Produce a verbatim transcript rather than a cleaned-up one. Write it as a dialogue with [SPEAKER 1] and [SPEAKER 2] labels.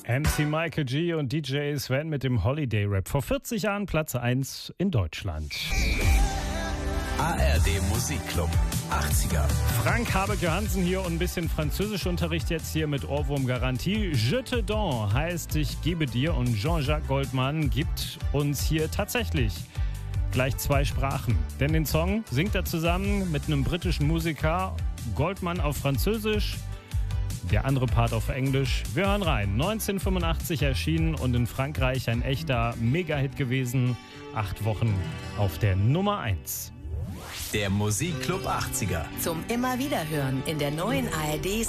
[SPEAKER 1] M C Michael G. und D J Sven mit dem Holiday Rap. Vor vierzig Jahren Platz eins in Deutschland.
[SPEAKER 2] A R D Musikclub achtziger.
[SPEAKER 1] Frank Habek-Johansen hier und ein bisschen Französischunterricht jetzt hier mit Ohrwurm-Garantie. Je te donne heißt ich gebe dir, und Jean-Jacques Goldman gibt uns hier tatsächlich gleich zwei Sprachen. Denn den Song singt er zusammen mit einem britischen Musiker, Goldman auf Französisch, der andere Part auf Englisch. Wir hören rein. neunzehnhundertfünfundachtzig erschienen und in Frankreich ein echter Mega-Hit gewesen. Acht Wochen auf der Nummer eins.
[SPEAKER 2] Der Musikclub achtziger.
[SPEAKER 3] Zum immer wieder hören in der neuen A R D